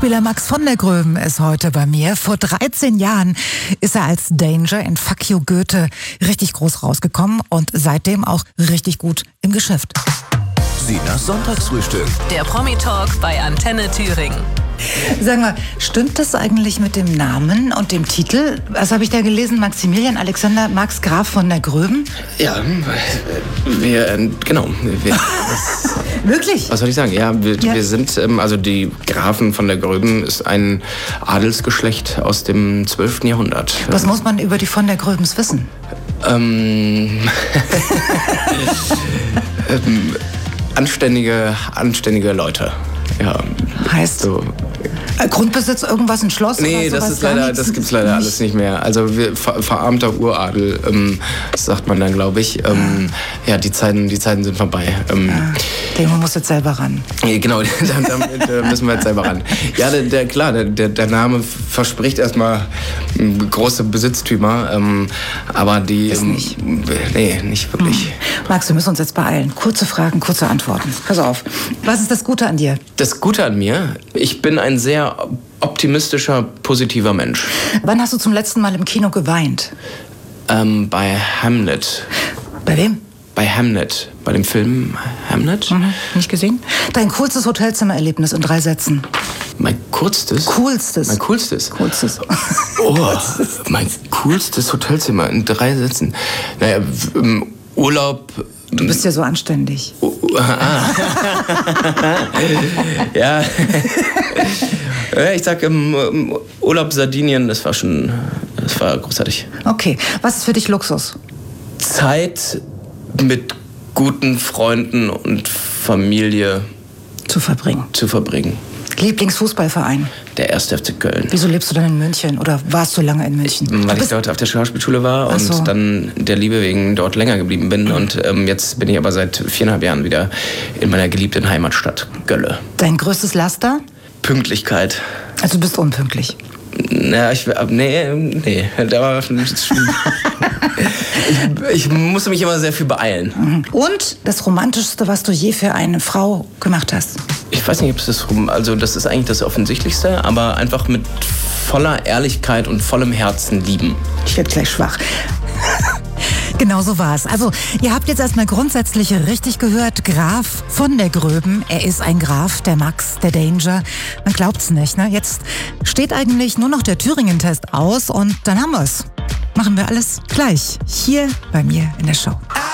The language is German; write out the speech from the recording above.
Schauspieler Max von der Gröben ist heute bei mir. Vor 13 Jahren ist er als Danger in Fuck You Goethe richtig groß rausgekommen und seitdem auch richtig gut im Geschäft. Sinas Sonntagsfrühstück. Der Promi-Talk bei Antenne Thüringen. Sag mal, stimmt das eigentlich mit dem Namen und dem Titel? Was habe ich da gelesen? Maximilian Alexander Max Graf von der Gröben? Ja, genau. Wirklich? Was soll ich sagen? Ja, wir sind, also die Grafen von der Gröben ist ein Adelsgeschlecht aus dem 12. Jahrhundert. Was muss man über die von der Gröbens wissen? Anständige Leute. Ja. Heißt so. Grundbesitz, irgendwas, ein Schloss? Nee, oder das gibt's leider alles nicht mehr. Also verarmter Uradel, sagt man dann, glaube ich. Ja, die Zeiten sind vorbei. Den muss jetzt selber ran. Genau, da müssen wir jetzt selber ran. Ja, der Name verspricht erstmal große Besitztümer, aber die... Ist nicht. Nee, nicht wirklich. Max, wir müssen uns jetzt beeilen. Kurze Fragen, kurze Antworten. Pass auf. Was ist das Gute an dir? Das Gute an mir? Ich bin ein sehr optimistischer, positiver Mensch. Wann hast du zum letzten Mal im Kino geweint? Bei Hamlet. Bei wem? Bei Hamlet. Bei dem Film Hamlet. Nicht gesehen? Dein coolstes Hotelzimmererlebnis in 3 Sätzen. Mein coolstes? Coolstes. Mein coolstes? Coolstes. Oh, mein coolstes Hotelzimmer in 3 Sätzen. Naja, Urlaub... Du bist ja so anständig. Ja. Ich sag Urlaub Sardinien, das war großartig. Okay, was ist für dich Luxus? Zeit mit guten Freunden und Familie zu verbringen. Lieblingsfußballverein? Der 1. FC Köln. Wieso lebst du dann in München oder warst du lange in München? Weil ich dort auf der Schauspielschule war und dann der Liebe wegen dort länger geblieben bin. Und jetzt bin ich aber seit 4,5 Jahren wieder in meiner geliebten Heimatstadt Gölle. Dein größtes Laster? Pünktlichkeit. Also du bist unpünktlich? Ja, nee. Ich musste mich immer sehr viel beeilen. Und das Romantischste, was du je für eine Frau gemacht hast? Ich weiß nicht, ob das ist eigentlich das Offensichtlichste, aber einfach mit voller Ehrlichkeit und vollem Herzen lieben. Ich werde gleich schwach. Genau so war's. Also, ihr habt jetzt erstmal grundsätzlich richtig gehört, Graf von der Gröben. Er ist ein Graf, der Max, der Danger. Man glaubt's nicht, ne? Jetzt steht eigentlich nur noch der Thüringen-Test aus und dann haben wir's. Machen wir alles gleich hier bei mir in der Show.